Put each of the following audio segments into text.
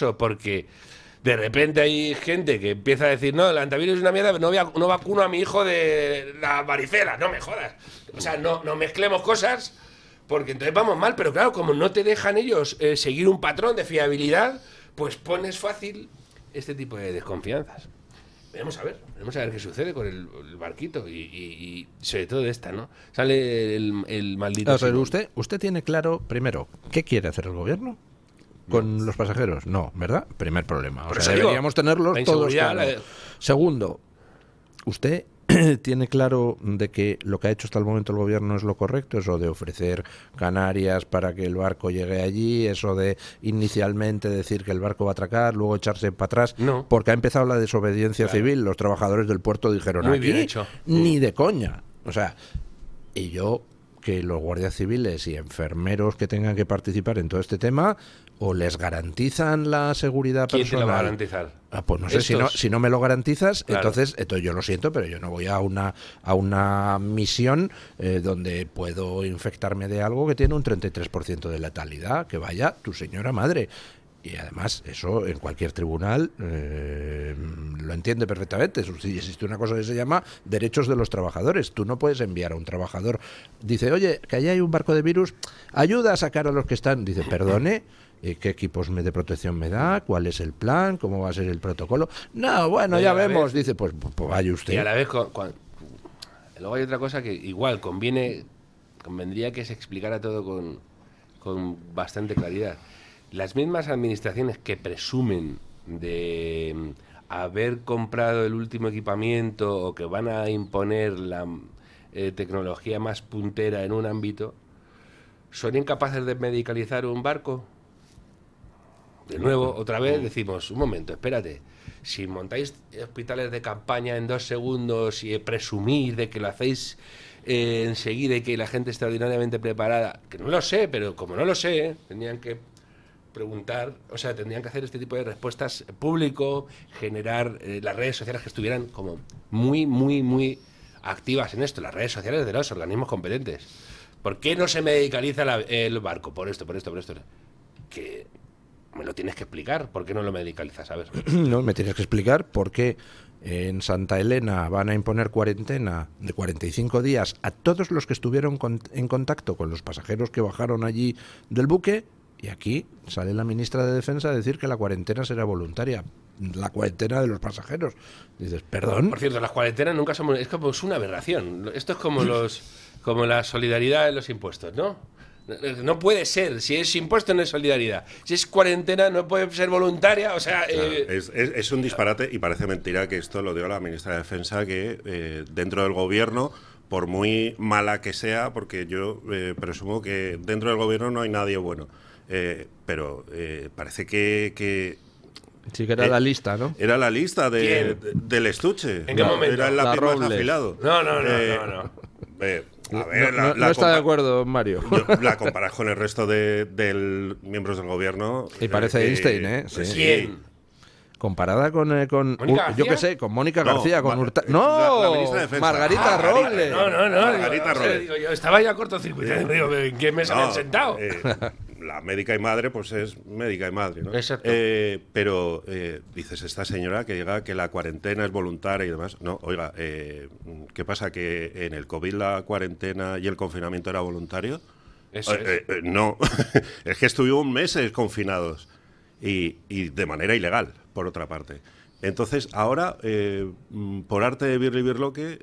peligroso porque de repente hay gente que empieza a decir, no, el antivirus es una mierda, no vacuno a mi hijo de la varicela, no me jodas. O sea, no mezclemos cosas porque entonces vamos mal, pero claro, como no te dejan ellos seguir un patrón de fiabilidad, pues pones fácil este tipo de desconfianzas. Vamos a ver qué sucede con el barquito y sobre todo esta, ¿no? Sale el maldito... Pero usted tiene claro, primero, ¿qué quiere hacer el gobierno con los pasajeros? No, ¿verdad? Primer problema. O sea, deberíamos tenerlos todos claros. Segundo, ¿usted tiene claro de que lo que ha hecho hasta el momento el gobierno es lo correcto? Eso de ofrecer Canarias para que el barco llegue allí, eso de inicialmente decir que el barco va a atracar, luego echarse para atrás, no. Porque ha empezado la desobediencia civil. Los trabajadores del puerto dijeron, muy aquí bien hecho. Ni de coña. O sea, y yo, que los guardias civiles y enfermeros que tengan que participar en todo este tema, o les garantizan la seguridad personal. ¿Quién te lo va a garantizar? Pues no sé, si no me lo garantizas, claro. entonces yo lo siento, pero yo no voy a una misión donde puedo infectarme de algo que tiene un 33% de letalidad. Que vaya tu señora madre. Y además, eso en cualquier tribunal lo entiende perfectamente. Existe una cosa que se llama derechos de los trabajadores. Tú no puedes enviar a un trabajador, dice, oye, que allá hay un barco de virus, ayuda a sacar a los que están. Dice, perdone, ¿qué equipos de protección me da? ¿Cuál es el plan? ¿Cómo va a ser el protocolo? No, bueno, ya vemos. Dice, pues vaya usted. Y a la vez, luego hay otra cosa que igual convendría que se explicara todo con bastante claridad. Las mismas administraciones que presumen de haber comprado el último equipamiento o que van a imponer la tecnología más puntera en un ámbito, ¿son incapaces de medicalizar un barco? De nuevo, otra vez decimos, un momento, espérate, si montáis hospitales de campaña en 2 segundos y presumís de que lo hacéis enseguida y que la gente está extraordinariamente preparada, que no lo sé, pero como no lo sé, tendrían que preguntar, o sea, tendrían que hacer este tipo de respuestas público, generar las redes sociales que estuvieran como muy, muy, muy activas en esto, las redes sociales de los organismos competentes. ¿Por qué no se medicaliza el barco? Por esto. Que me lo tienes que explicar. ¿Por qué no lo medicalizas? A ver. No, me tienes que explicar por qué en Santa Elena van a imponer cuarentena de 45 días a todos los que estuvieron en contacto con los pasajeros que bajaron allí del buque. Y aquí sale la ministra de Defensa a decir que la cuarentena será voluntaria. La cuarentena de los pasajeros. Dices, ¿perdón? Por cierto, las cuarentenas nunca son... Es como una aberración. Esto es como la solidaridad en los impuestos, ¿no? No puede ser. Si es impuesto, no es solidaridad. Si es cuarentena, no puede ser voluntaria. O sea... Claro, es un disparate y parece mentira que esto lo dio la ministra de Defensa, que dentro del gobierno, por muy mala que sea, porque yo presumo que dentro del gobierno no hay nadie bueno. Pero parece que sí, que era la lista, ¿no? Era la lista del estuche. ¿En qué momento? Era el lápiz más Robles. afilado. No. A ver, no está de acuerdo, Mario. La comparas con el resto de miembros del gobierno. Y parece Einstein, ¿eh? Sí. ¿Quién? Comparada con yo qué sé, con Mónica García, con Hurtado. La ministra de Defensa. Margarita Robles. No. Margarita Robles. Yo estaba ya cortocircuitado. Digo, ¿en qué mesa me han sentado? La médica y madre, pues es médica y madre, ¿no? Exacto. Pero dices, esta señora que diga que la cuarentena es voluntaria y demás. No, oiga, ¿qué pasa? ¿Que en el COVID la cuarentena y el confinamiento era voluntario? Eso es. No, es que estuvimos meses confinados y de manera ilegal, por otra parte. Entonces, ahora, por arte de Birli Birloque,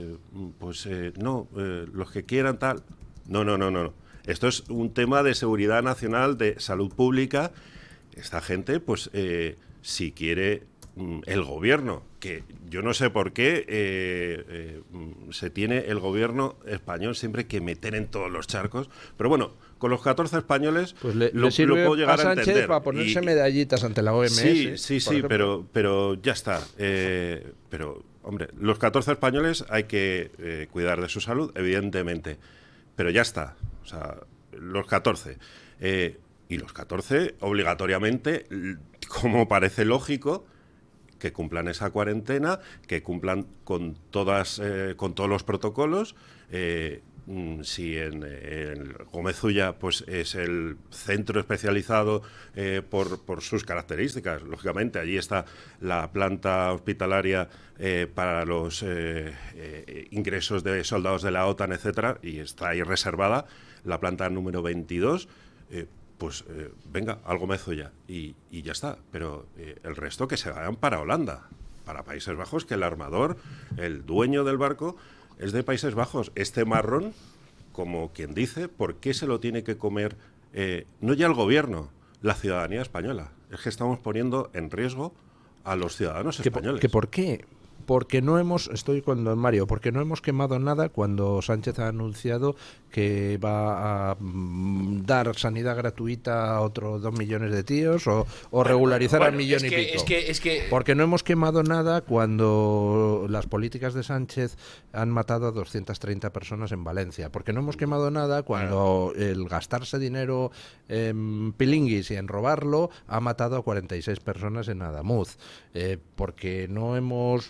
los que quieran tal... No. Esto es un tema de seguridad nacional, de salud pública. Esta gente, pues, si quiere el gobierno, que yo no sé por qué se tiene el gobierno español siempre que meter en todos los charcos, pero bueno, con los 14 españoles pues lo puedo llegar a Sánchez entender. Para ponerse medallitas ante la OMS. Sí, pero ya está. Pero, hombre, los 14 españoles hay que cuidar de su salud, evidentemente, pero ya está. O sea, los 14. Y los 14, obligatoriamente, como parece lógico, que cumplan esa cuarentena, que cumplan con todos los protocolos. si en Gómez Ulla pues es el centro especializado por sus características. Lógicamente, allí está la planta hospitalaria para los ingresos de soldados de la OTAN, etcétera, y está ahí reservada la planta número 22. Venga, al Gómez Ulla y ya está. Pero el resto que se vayan para Holanda, para Países Bajos, que el armador, el dueño del barco, es de Países Bajos. Este marrón, como quien dice, ¿por qué se lo tiene que comer no ya el gobierno, la ciudadanía española? Es que estamos poniendo en riesgo a los ciudadanos españoles. ¿Por qué? Porque no hemos, estoy con don Mario, porque no hemos quemado nada cuando Sánchez ha anunciado que va a dar sanidad gratuita a otros 2 millones de tíos o regularizar al millón y pico. Es que porque no hemos quemado nada cuando las políticas de Sánchez han matado a 230 personas en Valencia. Porque no hemos quemado nada cuando el gastarse dinero en pilinguis y en robarlo ha matado a 46 personas en Adamuz. Porque no hemos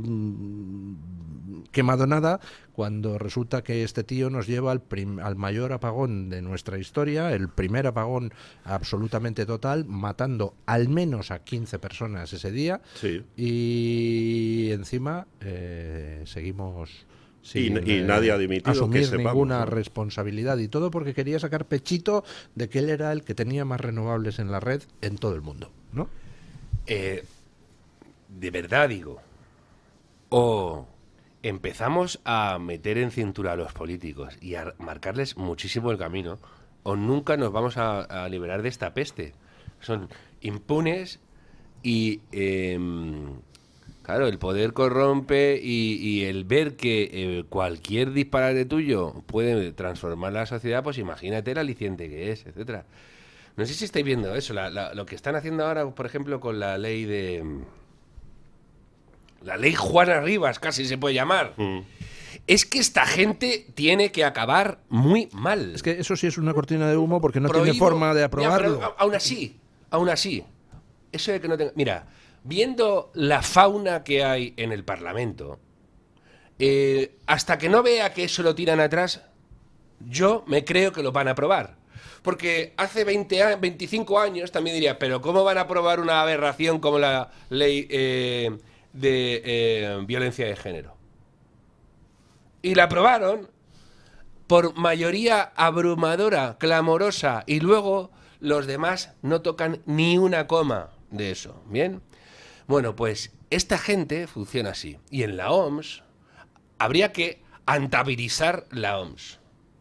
quemado nada cuando resulta que este tío nos lleva al mayor apagón de nuestra historia, el primer apagón absolutamente total, matando al menos a 15 personas ese día. Sí. Y encima seguimos sin y nadie ha dimitido, asumir que sepamos, ninguna ¿no? responsabilidad, y todo porque quería sacar pechito de que él era el que tenía más renovables en la red en todo el mundo, ¿no? De verdad digo, o empezamos a meter en cintura a los políticos y a marcarles muchísimo el camino, o nunca nos vamos a liberar de esta peste. Son impunes y claro, el poder corrompe y el ver que cualquier disparate tuyo puede transformar la sociedad, pues imagínate el aliciente que es, etcétera. No sé si estáis viendo eso, lo que están haciendo ahora, por ejemplo, con la ley de... La ley Juana Rivas, casi se puede llamar. Es que esta gente tiene que acabar muy mal. Es que eso sí es una cortina de humo porque no tiene forma de aprobarlo. Ya, pero aún así, eso de que no tenga... Mira, viendo la fauna que hay en el Parlamento, hasta que no vea que eso lo tiran atrás, yo me creo que lo van a aprobar. Porque hace 25 años también diría, pero ¿cómo van a aprobar una aberración como la ley de violencia de género? Y la aprobaron por mayoría abrumadora, clamorosa, y luego los demás no tocan ni una coma de eso. ¿Bien? Bueno, pues esta gente funciona así. Y en la OMS habría que antabilizar la OMS.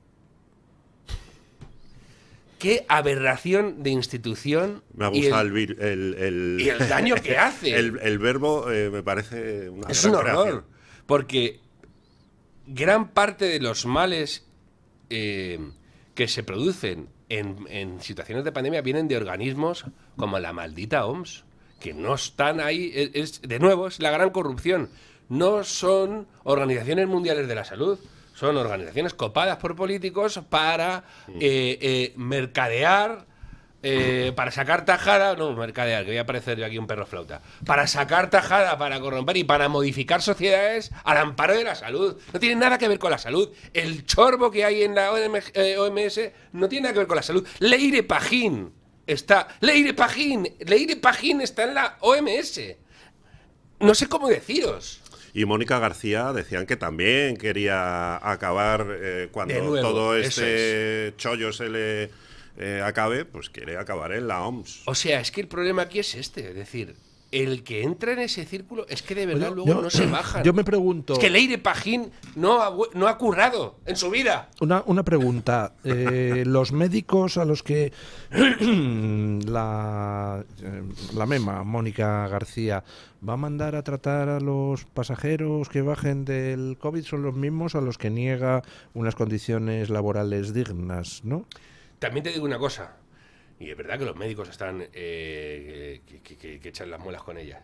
Qué aberración de institución. Me ha gustado y el daño que hace. El verbo me parece una es gran un horror, creación. porque gran parte de los males que se producen en situaciones de pandemia vienen de organismos como la maldita OMS, que no están ahí. De nuevo, es la gran corrupción. No son organizaciones mundiales de la salud. Son organizaciones copadas por políticos para mercadear, para sacar tajada, no, mercadear, que voy a parecer yo aquí un perro flauta, para sacar tajada, para corromper y para modificar sociedades al amparo de la salud. No tiene nada que ver con la salud. El chorbo que hay en la OMS no tiene nada que ver con la salud. Leire Pagín está en la OMS. No sé cómo deciros. Y Mónica García decían que también quería acabar cuando nuevo, todo este chollo se le acabe, pues quiere acabar en la OMS. O sea, es que el problema aquí es este, es decir, el que entra en ese círculo es que de verdad luego no se bajan. Yo me pregunto... Es que Leire Pagín no ha currado en su vida. Una pregunta. Los médicos a los que la mema, Mónica García, va a mandar a tratar a los pasajeros que bajen del COVID son los mismos a los que niega unas condiciones laborales dignas, ¿no? También te digo una cosa, y es verdad que los médicos están que echan las muelas con ellas,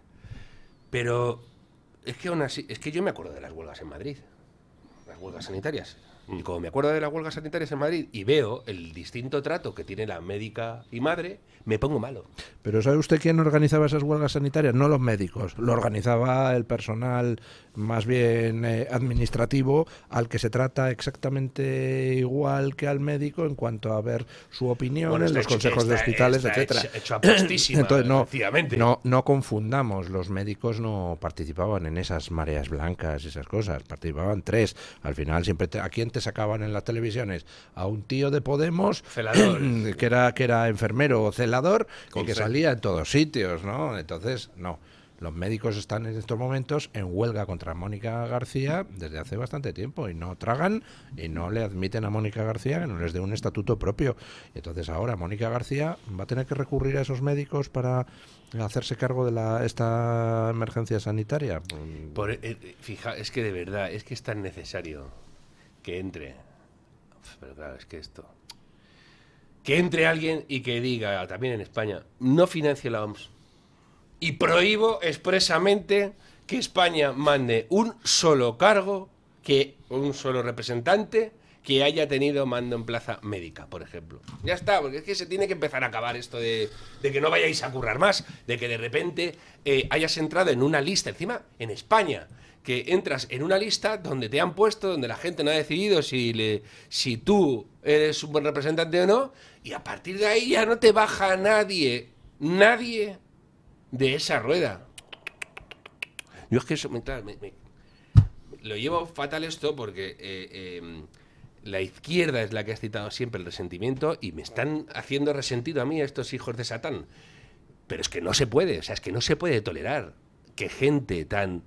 pero es que aún así, es que yo me acuerdo de las huelgas en Madrid, las huelgas sanitarias. Y como me acuerdo de las huelgas sanitarias en Madrid y veo el distinto trato que tiene la médica y madre, me pongo malo. Pero ¿sabe usted quién organizaba esas huelgas sanitarias? No los médicos, lo organizaba el personal más bien administrativo, al que se trata exactamente igual que al médico en cuanto a ver su opinión en los consejos de hospitales, etcétera. Hecho apostísima, Entonces no confundamos, los médicos no participaban en esas mareas blancas y esas cosas, participaban 3. Al final siempre ¿a quién te sacaban en las televisiones? A un tío de Podemos, celador, que era enfermero o celador y que salía en todos sitios, ¿no? Entonces, no. Los médicos están en estos momentos en huelga contra Mónica García desde hace bastante tiempo y no tragan y no le admiten a Mónica García que no les dé un estatuto propio. Y entonces ahora Mónica García va a tener que recurrir a esos médicos para hacerse cargo de esta emergencia sanitaria. Fija, es que de verdad, es que es tan necesario que entre. Pero claro, es que que entre alguien y que diga, también en España, no financie la OMS. Y prohíbo expresamente que España mande un solo cargo, un solo representante que haya tenido mando en plaza médica, por ejemplo. Ya está, porque es que se tiene que empezar a acabar esto de que no vayáis a currar más, de que de repente hayas entrado en una lista, encima en España, que entras en una lista donde te han puesto, donde la gente no ha decidido si tú eres un buen representante o no, y a partir de ahí ya no te baja nadie de esa rueda. Yo es que eso, claro, lo llevo fatal esto porque la izquierda es la que ha citado siempre el resentimiento y me están haciendo resentido a mí estos hijos de Satán. Pero es que no se puede, o sea, es que no se puede tolerar que gente tan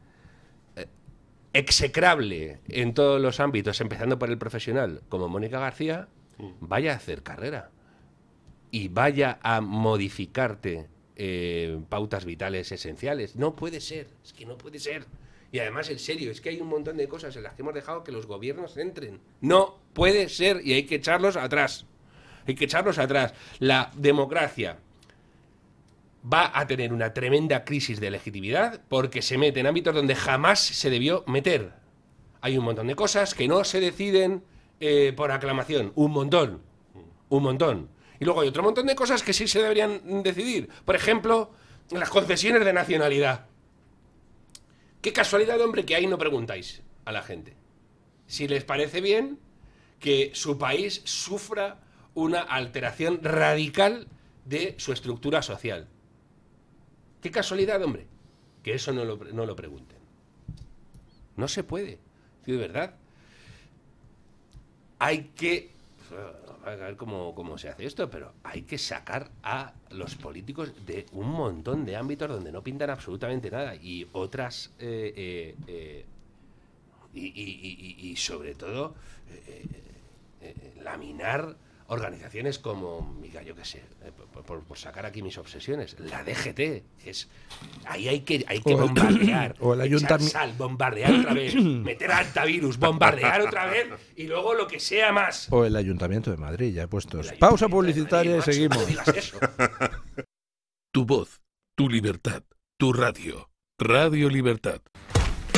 execrable en todos los ámbitos, empezando por el profesional, como Mónica García, vaya a hacer carrera y vaya a modificarte pautas vitales esenciales. No puede ser, es que no puede ser. Y además, en serio, es que hay un montón de cosas en las que hemos dejado que los gobiernos entren. No puede ser y hay que echarlos atrás. Hay que echarlos atrás. La democracia va a tener una tremenda crisis de legitimidad porque se mete en ámbitos donde jamás se debió meter. Hay un montón de cosas que no se deciden por aclamación. Un montón. Y luego hay otro montón de cosas que sí se deberían decidir. Por ejemplo, las concesiones de nacionalidad. Qué casualidad, hombre, que ahí no preguntáis a la gente si les parece bien que su país sufra una alteración radical de su estructura social. Qué casualidad, hombre, que eso no lo pregunten. No se puede. De verdad. Hay que... A ver cómo se hace esto, pero hay que sacar a los políticos de un montón de ámbitos donde no pintan absolutamente nada y otras y sobre todo laminar organizaciones como, mira, yo qué sé, por sacar aquí mis obsesiones, la DGT, ahí hay que bombardear, o el ayuntamiento, bombardear otra vez, meter antivirus, bombardear otra vez y luego lo que sea más. O el Ayuntamiento de Madrid, ya he puesto. Pausa publicitaria y seguimos. No digas eso. Tu voz, tu libertad, tu radio. Radio Libertad.